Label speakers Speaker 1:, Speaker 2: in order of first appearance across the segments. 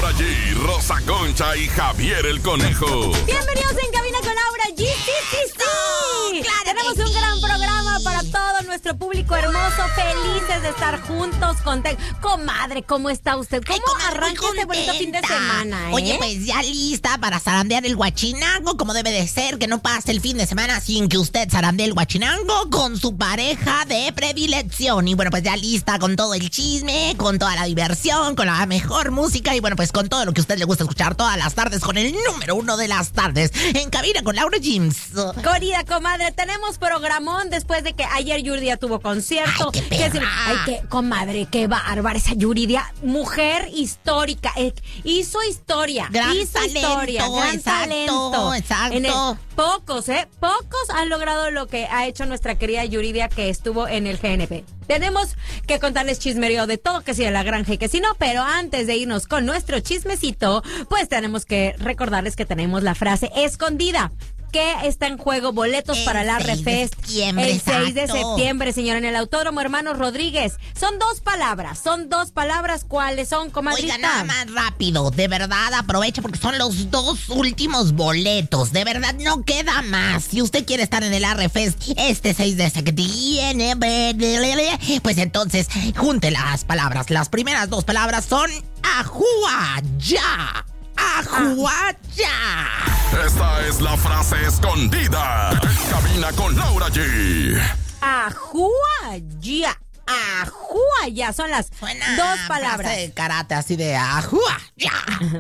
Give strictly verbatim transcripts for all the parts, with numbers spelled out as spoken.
Speaker 1: Laura G, Rosa Concha y Javier el Conejo.
Speaker 2: Bienvenidos en Cabina con Laura G. Sí, sí, sí. Claro, tenemos un gran programa para todo nuestro público hermoso. Felices de estar juntos. Contentos. Comadre, ¿cómo está usted? ¿Cómo
Speaker 3: Ay,
Speaker 2: arranca este bonito fin de semana, eh?
Speaker 3: Oye, pues ya lista para zarandear el guachinango, como debe de ser, que no pase el fin de semana sin que usted zarandee el guachinango con su pareja de predilección. Y bueno, pues ya lista con todo el chisme, con toda la diversión, con la mejor música y bueno, pues con todo lo que a usted le gusta escuchar todas las tardes, con el número uno de las tardes, en Cabina con Laura James.
Speaker 2: Querida comadre, tenemos programón después de que ayer Yuridia tuvo concierto.
Speaker 3: Ay, qué perra.
Speaker 2: Que, ay, qué, comadre, qué bárbara esa Yuridia. Mujer histórica. Eh, hizo historia.
Speaker 3: Gran
Speaker 2: hizo
Speaker 3: talento,
Speaker 2: historia. Gran
Speaker 3: exacto,
Speaker 2: talento.
Speaker 3: exacto.
Speaker 2: En el, pocos, ¿eh? Pocos han logrado lo que ha hecho nuestra querida Yuridia, que estuvo en el G N P. Tenemos que contarles chismerío de todo, que si de la granja y que si no, pero antes de irnos con nuestro chismecito, pues tenemos que recordarles que tenemos la frase escondida. Que está en juego boletos
Speaker 3: el
Speaker 2: para la Refest el seis de septiembre, señora, en el Autódromo Hermanos Rodríguez. Son dos palabras, son dos palabras. ¿Cuáles son, comadrita?
Speaker 3: Oiga, nada más rápido, de verdad aprovecha porque son los dos últimos boletos, de verdad no queda más. Si usted quiere estar en el Refest este seis de septiembre, pues entonces junte las palabras. Las primeras dos palabras son ajúa ya. ¡Ajuaya!
Speaker 1: Esta es la frase escondida en Cabina con Laura G.
Speaker 2: ¡Ajuaya! ¡Ajuaya! Son las
Speaker 3: Suena
Speaker 2: dos palabras.
Speaker 3: Frase de karate así de ajuaya.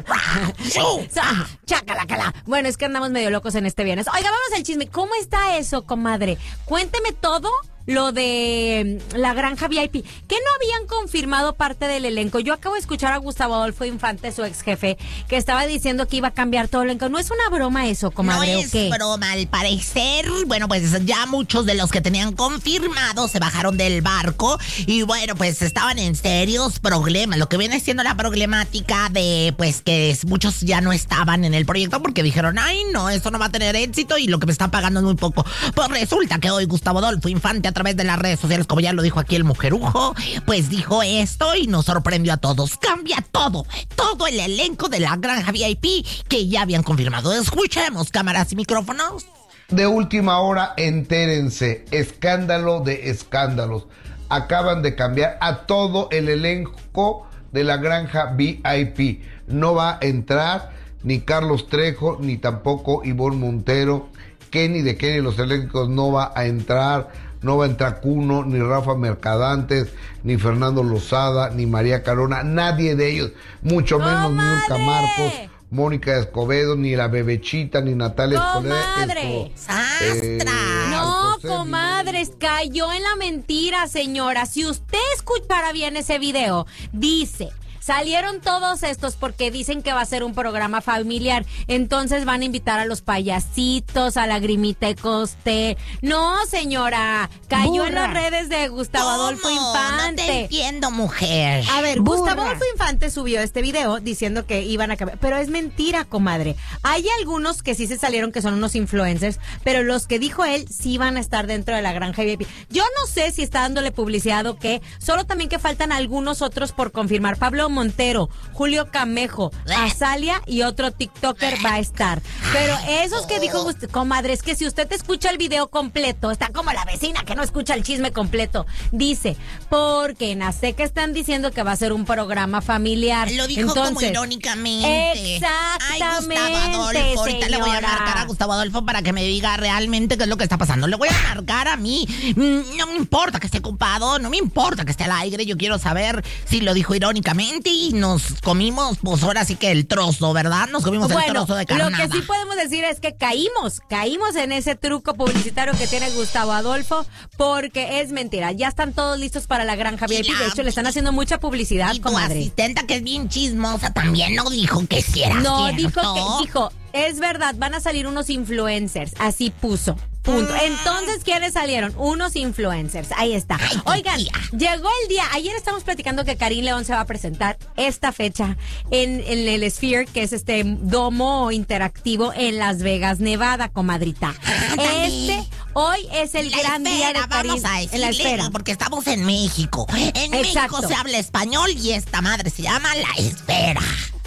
Speaker 2: Chácala. Bueno, es que andamos medio locos en este viernes. Oiga, vamos al chisme. ¿Cómo está eso, comadre? Cuénteme todo. Lo de la granja V I P, que no habían confirmado parte del elenco. Yo acabo de escuchar a Gustavo Adolfo Infante, su ex jefe, que estaba diciendo que iba a cambiar todo el elenco. ¿No es una broma eso, comadre?
Speaker 3: No
Speaker 2: ¿o
Speaker 3: es
Speaker 2: qué?
Speaker 3: broma, al parecer. Bueno, pues ya muchos de los que tenían confirmado se bajaron del barco y bueno, pues estaban en serios problemas. Lo que viene siendo la problemática de pues que muchos ya no estaban en el proyecto porque dijeron, ay no, esto no va a tener éxito y lo que me están pagando es muy poco. Pues resulta que hoy Gustavo Adolfo Infante, a través de las redes sociales, como ya lo dijo aquí el mujerujo, pues dijo esto y nos sorprendió a todos. Cambia todo, todo el elenco de la granja V I P que ya habían confirmado. Escuchemos, cámaras y micrófonos.
Speaker 4: De última hora, entérense, escándalo de escándalos. Acaban de cambiar a todo el elenco de la granja V I P. No va a entrar ni Carlos Trejo, ni tampoco Ivonne Montero. Kenny de Kenny los elencos no va a entrar. No va a entrar Cuno, ni Rafa Mercadantes, ni Fernando Lozada, ni María Carona, nadie de ellos, mucho menos Nurka Marcos, Mónica Escobedo, ni la Bebechita, ni Natalia
Speaker 2: ¡Comadre!
Speaker 3: ¡Sastra!
Speaker 2: No, comadres, cayó en la mentira, señora. Si usted escuchara bien ese video, dice... Salieron todos estos porque dicen que va a ser un programa familiar. Entonces van a invitar a los payasitos, a Lagrimita de Coste. No, señora. Cayó Burra. En las redes de Gustavo Adolfo Infante.
Speaker 3: No te entiendo, mujer.
Speaker 2: A ver,
Speaker 3: Burra.
Speaker 2: Gustavo Adolfo Infante subió este video diciendo que iban a cambiar. Pero es mentira, comadre. Hay algunos que sí se salieron, que son unos influencers, pero los que dijo él sí van a estar dentro de la granja V I P. Yo no sé si está dándole publicidad o qué. Solo también que faltan algunos otros por confirmar. Pablo Montero, Julio Camejo, Azalia y otro TikToker va a estar. Pero esos que dijo usted, comadre, es que si usted escucha el video completo, está como la vecina que no escucha el chisme completo. Dice, porque en Azteca están diciendo que va a ser un programa familiar.
Speaker 3: Lo dijo
Speaker 2: Entonces,
Speaker 3: como irónicamente.
Speaker 2: Exactamente.
Speaker 3: Ay, Gustavo Adolfo, ahorita le voy a marcar a Gustavo Adolfo para que me diga realmente qué es lo que está pasando. Le voy a marcar a mí. No me importa que esté ocupado, no me importa que esté al aire. Yo quiero saber si lo dijo irónicamente y nos comimos, pues ahora sí que el trozo, ¿verdad? Nos comimos
Speaker 2: bueno,
Speaker 3: el trozo de carnada.
Speaker 2: Lo que sí podemos decir es que caímos, caímos en ese truco publicitario que tiene Gustavo Adolfo, porque es mentira. Ya están todos listos para la granja V I P. De hecho, le están haciendo mucha publicidad,
Speaker 3: y tu
Speaker 2: comadre.
Speaker 3: asistenta, que es bien chismosa, también no dijo que sí era
Speaker 2: No,
Speaker 3: cierto.
Speaker 2: dijo que, dijo, es verdad, van a salir unos influencers, así puso. Punto. Entonces, ¿quiénes salieron? Unos influencers. Ahí está.
Speaker 3: Ay,
Speaker 2: Oigan,
Speaker 3: tía.
Speaker 2: llegó el día. Ayer estamos platicando que Karim León se va a presentar esta fecha en, en el Sphere, que es este domo interactivo en Las Vegas, Nevada, comadrita. Este, hoy es el
Speaker 3: La
Speaker 2: gran
Speaker 3: espera,
Speaker 2: día de Karim.
Speaker 3: vamos a
Speaker 2: En la
Speaker 3: decirle,
Speaker 2: espera.
Speaker 3: porque estamos en México. En
Speaker 2: Exacto.
Speaker 3: México se habla español y esta madre se llama La Espera.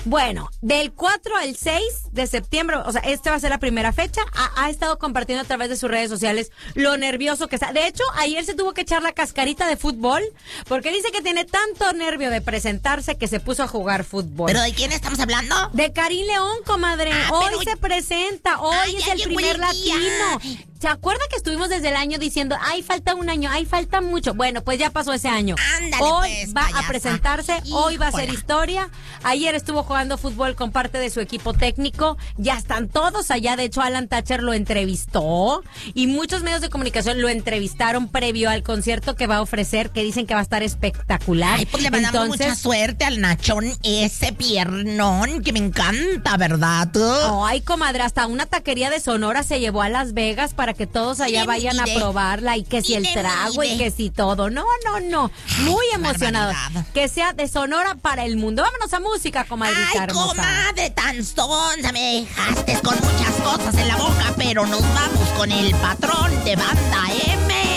Speaker 2: Bueno, del cuatro al seis de septiembre, o sea, esta va a ser la primera fecha, ha, ha estado compartiendo a través de sus redes sociales lo nervioso que está. De hecho, ayer se tuvo que echar la cascarita de fútbol, porque dice que tiene tanto nervio de presentarse que se puso a jugar fútbol.
Speaker 3: ¿Pero de quién estamos hablando?
Speaker 2: De Karim León, comadre.
Speaker 3: Ah,
Speaker 2: hoy
Speaker 3: pero...
Speaker 2: se presenta, hoy
Speaker 3: Ay,
Speaker 2: es
Speaker 3: ya
Speaker 2: el
Speaker 3: llegó
Speaker 2: primer
Speaker 3: el
Speaker 2: latino.
Speaker 3: día.
Speaker 2: ¿Se acuerda que estuvimos desde el año diciendo, ay, falta un año, ay, falta mucho? Bueno, pues ya pasó ese año.
Speaker 3: Ándale,
Speaker 2: hoy
Speaker 3: pues,
Speaker 2: va
Speaker 3: payasa.
Speaker 2: a presentarse, hoy va a ser
Speaker 3: Híjola.
Speaker 2: historia. Ayer estuvo jugando fútbol con parte de su equipo técnico. Ya están todos allá. De hecho, Alan Thatcher lo entrevistó y muchos medios de comunicación lo entrevistaron previo al concierto que va a ofrecer, que dicen que va a estar espectacular.
Speaker 3: Ay, pues le mandamos
Speaker 2: Entonces,
Speaker 3: mucha suerte al Nachón, ese piernón que me encanta, ¿verdad?
Speaker 2: ay, comadre, hasta una taquería de Sonora se llevó a Las Vegas para que todos allá
Speaker 3: Mire,
Speaker 2: vayan
Speaker 3: mire.
Speaker 2: a probarla y que si el
Speaker 3: Mire,
Speaker 2: trago
Speaker 3: mire.
Speaker 2: y que si todo. No, no, no. Muy
Speaker 3: qué
Speaker 2: emocionado.
Speaker 3: barbaridad.
Speaker 2: Que sea de Sonora para el mundo. Vámonos a música, comadrita
Speaker 3: Ay,
Speaker 2: hermosa.
Speaker 3: comadre, tan sonsa, me dejaste con muchas cosas en la boca, pero nos vamos con el patrón de Banda M.